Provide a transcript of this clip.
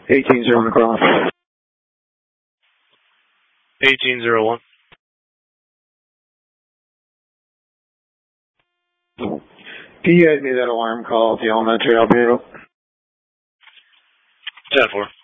1801 cross. 1801. Can you guys make that alarm call at the elementary? I'll be able. 10-4.